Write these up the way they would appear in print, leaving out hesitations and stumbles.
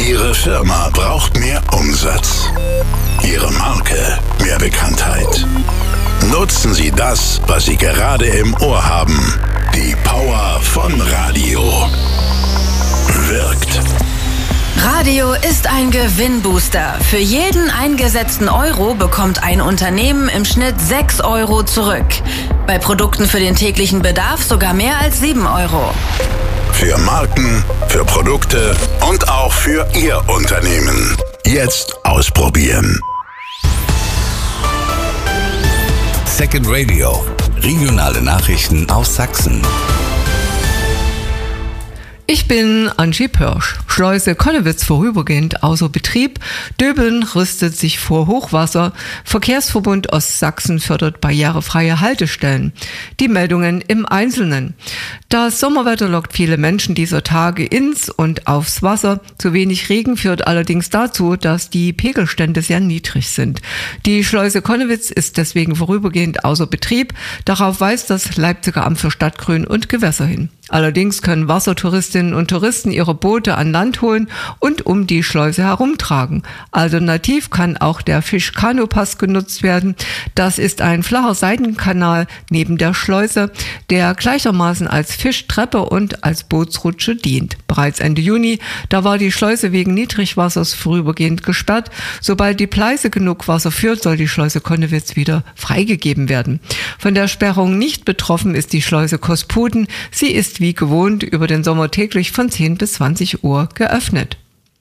Ihre Firma braucht mehr Umsatz. Ihre Marke mehr Bekanntheit. Nutzen Sie das, was Sie gerade im Ohr haben. Die Power von Radio. Wirkt. Radio ist ein Gewinnbooster. Für jeden eingesetzten Euro bekommt ein Unternehmen im Schnitt 6 Euro zurück. Bei Produkten für den täglichen Bedarf sogar mehr als 7 Euro. Für Marken, für Produkte und auch für Ihr Unternehmen. Jetzt ausprobieren. Second Radio. Regionale Nachrichten aus Sachsen. Ich bin Angie Pörsch. Schleuse Connewitz vorübergehend außer Betrieb. Döbeln rüstet sich vor Hochwasser. Verkehrsverbund Ostsachsen fördert barrierefreie Haltestellen. Die Meldungen im Einzelnen. Das Sommerwetter lockt viele Menschen dieser Tage ins und aufs Wasser. Zu wenig Regen führt allerdings dazu, dass die Pegelstände sehr niedrig sind. Die Schleuse Connewitz ist deswegen vorübergehend außer Betrieb. Darauf weist das Leipziger Amt für Stadtgrün und Gewässer hin. Allerdings können Wassertouristinnen und Touristen ihre Boote an Land holen und um die Schleuse herumtragen. Alternativ kann auch der Fisch-Kanu-Pass genutzt werden. Das ist ein flacher Seitenkanal neben der Schleuse, der gleichermaßen als Fischtreppe und als Bootsrutsche dient. Bereits Ende Juni, da war die Schleuse wegen Niedrigwassers vorübergehend gesperrt. Sobald die Pleiße genug Wasser führt, soll die Schleuse Connewitz wieder freigegeben werden. Von der Sperrung nicht betroffen ist die Schleuse Kosputen. Sie ist wie gewohnt über den Sommer täglich von 10 bis 20 Uhr geöffnet.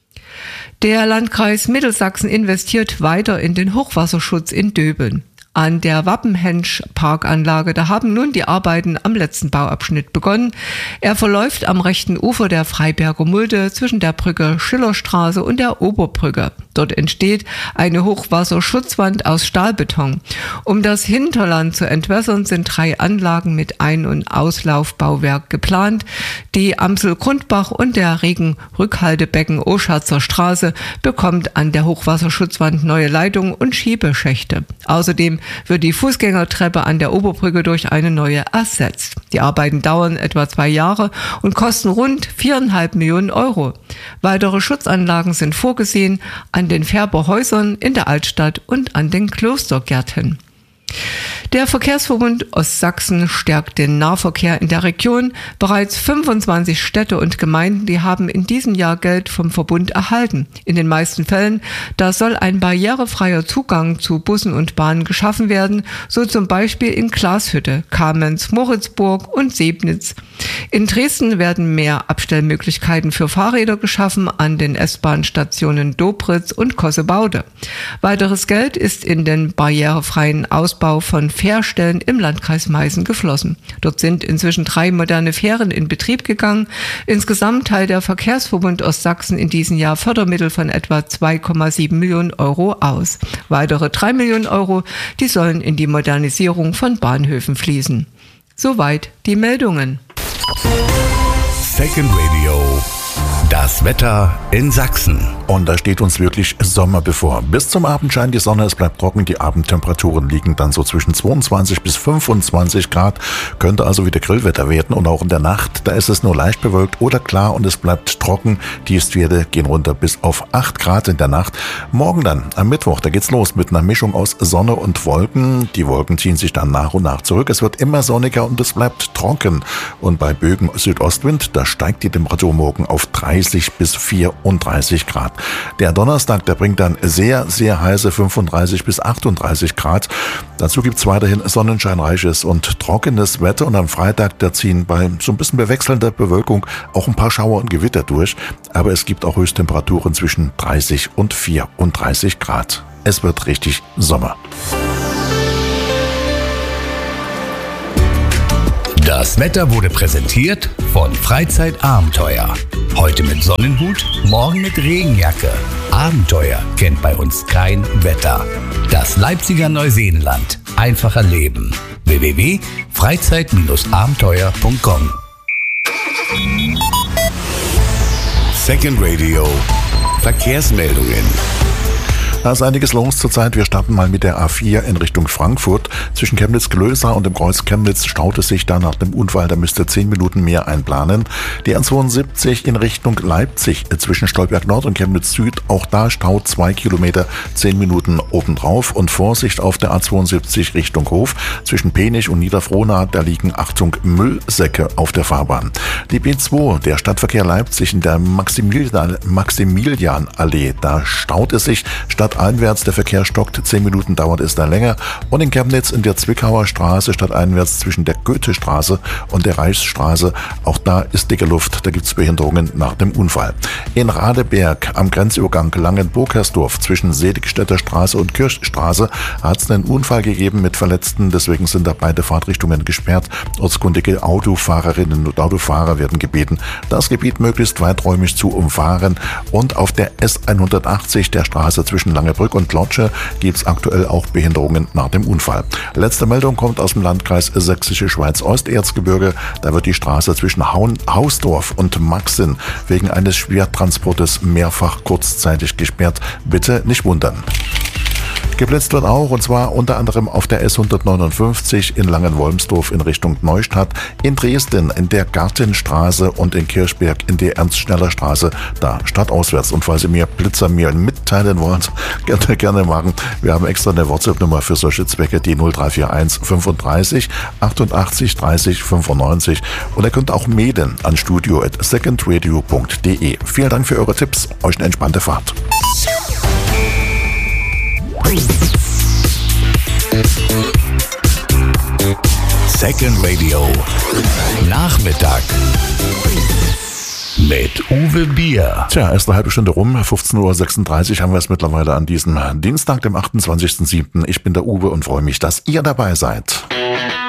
Der Landkreis Mittelsachsen investiert weiter in den Hochwasserschutz in Döbeln. An der Wappenhensch-Parkanlage, da haben nun die Arbeiten am letzten Bauabschnitt begonnen. Er verläuft am rechten Ufer der Freiberger Mulde zwischen der Brücke Schillerstraße und der Oberbrücke. Dort entsteht eine Hochwasserschutzwand aus Stahlbeton. Um das Hinterland zu entwässern, sind 3 Anlagen mit Ein- und Auslaufbauwerk geplant. Die Amsel-Grundbach und der Regenrückhaltebecken Oschatzer Straße bekommt an der Hochwasserschutzwand neue Leitungen und Schiebeschächte. Außerdem wird die Fußgängertreppe an der Oberbrücke durch eine neue ersetzt. Die Arbeiten dauern etwa 2 Jahre und kosten rund 4,5 Millionen Euro. Weitere Schutzanlagen sind vorgesehen an den Färberhäusern in der Altstadt und an den Klostergärten. Der Verkehrsverbund Ostsachsen stärkt den Nahverkehr in der Region. Bereits 25 Städte und Gemeinden, die haben in diesem Jahr Geld vom Verbund erhalten. In den meisten Fällen, da soll ein barrierefreier Zugang zu Bussen und Bahnen geschaffen werden, so zum Beispiel in Glashütte, Kamenz, Moritzburg und Sebnitz. In Dresden werden mehr Abstellmöglichkeiten für Fahrräder geschaffen an den S-Bahn-Stationen Dobritz und Kossebaude. Weiteres Geld ist in den barrierefreien Ausbau von Fährstellen im Landkreis Meißen geflossen. Dort sind inzwischen 3 moderne Fähren in Betrieb gegangen. Insgesamt teilt der Verkehrsverbund Ostsachsen in diesem Jahr Fördermittel von etwa 2,7 Millionen Euro aus. Weitere 3 Millionen Euro, die sollen in die Modernisierung von Bahnhöfen fließen. Soweit die Meldungen. Second Radio. Das Wetter in Sachsen. Und da steht uns wirklich Sommer bevor. Bis zum Abend scheint die Sonne, es bleibt trocken. Die Abendtemperaturen liegen dann so zwischen 22 bis 25 Grad. Könnte also wieder Grillwetter werden. Und auch in der Nacht, da ist es nur leicht bewölkt oder klar und es bleibt trocken. Die Tiefstwerte gehen runter bis auf 8 Grad in der Nacht. Morgen dann, am Mittwoch, da geht's los mit einer Mischung aus Sonne und Wolken. Die Wolken ziehen sich dann nach und nach zurück. Es wird immer sonniger und es bleibt trocken. Und bei Bögen Südostwind, da steigt die Temperatur morgen auf 30 bis 34 Grad. Der Donnerstag, der bringt dann sehr, sehr heiße 35 bis 38 Grad. Dazu gibt es weiterhin sonnenscheinreiches und trockenes Wetter. Und am Freitag, da ziehen bei so ein bisschen bewechselnder Bewölkung auch ein paar Schauer und Gewitter durch. Aber es gibt auch Höchsttemperaturen zwischen 30 und 34 Grad. Es wird richtig Sommer. Das Wetter wurde präsentiert von Freizeitabenteuer. Heute mit Sonnenhut, morgen mit Regenjacke. Abenteuer kennt bei uns kein Wetter. Das Leipziger Neuseenland. Einfacher Leben. www.freizeit-abenteuer.com. Second Radio. Verkehrsmeldungen. Da ist einiges los zurzeit. Wir starten mal mit der A4 in Richtung Frankfurt. Zwischen Chemnitz-Glösa und dem Kreuz Chemnitz staut es sich da nach dem Unfall. Da müsste 10 Minuten mehr einplanen. Die A72 in Richtung Leipzig zwischen Stolberg Nord und Chemnitz Süd. Auch da staut 2 Kilometer, 10 Minuten obendrauf. Und Vorsicht auf der A72 Richtung Hof. Zwischen Penich und Niederfrohna, da liegen, Achtung, Müllsäcke auf der Fahrbahn. Die B2, der Stadtverkehr Leipzig in der Maximilianallee, da staut es sich stadteinwärts, der Verkehr stockt, 10 Minuten dauert es da länger. Und in Chemnitz in der Zwickauer Straße stadteinwärts zwischen der Goethestraße und der Reichsstraße, auch da ist dicke Luft, da gibt es Behinderungen nach dem Unfall. In Radeberg am Grenzübergang Langenburg-Hersdorf zwischen Seligstädter Straße und Kirchstraße hat es einen Unfall gegeben mit Verletzten, deswegen sind da beide Fahrtrichtungen gesperrt. Ortskundige Autofahrerinnen und Autofahrer werden gebeten, das Gebiet möglichst weiträumig zu umfahren. Und auf der S180, der Straße zwischen Langebrück und Lotsche, gibt es aktuell auch Behinderungen nach dem Unfall. Letzte Meldung kommt aus dem Landkreis Sächsische Schweiz-Osterzgebirge. Da wird die Straße zwischen Hausdorf und Maxen wegen eines Schwertransportes mehrfach kurzzeitig gesperrt. Bitte nicht wundern. Geblitzt wird auch, und zwar unter anderem auf der S159 in Langenwolmsdorf in Richtung Neustadt, in Dresden in der Gartenstraße und in Kirchberg in der Ernst-Schneller-Straße, da stadtauswärts. Und falls ihr mir Blitzer mitteilen wollt, gerne machen. Wir haben extra eine WhatsApp-Nummer für solche Zwecke, die 0341 35 88 30 95. Und ihr könnt auch mailen an studio@secondradio.de. Vielen Dank für eure Tipps. Euch eine entspannte Fahrt. Second Radio Nachmittag mit Uwe Bier. Tja, erst eine halbe Stunde rum, 15:36 Uhr haben wir es mittlerweile an diesem Dienstag, dem 28.07. Ich bin der Uwe und freue mich, dass ihr dabei seid.